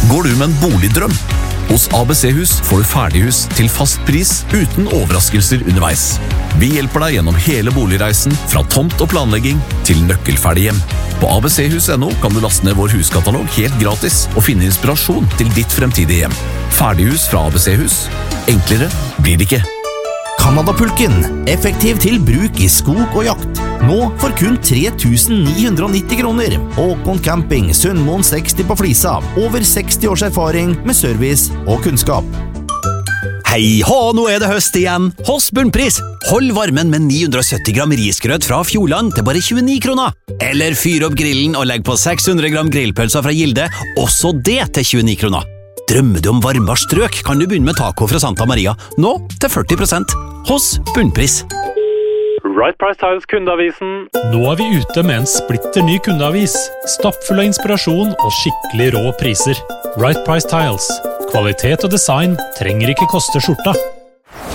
Går du med en boligdrøm? Hos ABC-hus får du ferdighus til fast pris uten overraskelser underveis. Vi hjelper deg gjennom hele boligreisen, fra tomt og planlegging til nøkkelferdig hjem. På abchus.no kan du laste ned vår huskatalog helt gratis og finne inspirasjon til ditt fremtidige hjem. Ferdighus fra ABC-hus. Enklere blir det ikke. Canada-pulken, effektiv til bruk i skog og jakt. Nå for kun 3.990 kroner. Håkon Camping, Sunnmoen 60 på Flisa. Over 60 års erfaring med service og kunnskap. Hei hå, nå det høst igjen. Hos Bunnpris. Hold varmen med 970 gram risgrøt fra Fjordland til bare 29 kroner. Eller fyr opp grillen og legg på 600 gram grillpølser fra Gilde, også det til 29 kroner. Drømmer du om varmere strøk, kan du begynne med taco fra Santa Maria, nå til 40%. Hos Bunnpris. Right Price Tiles kundeavisen. Nå vi ute med en splitter ny kundeavis. Stappfull av inspirasjon og skikkelig rå priser. Right Price Tiles. Kvalitet og design trenger ikke koste skjorta.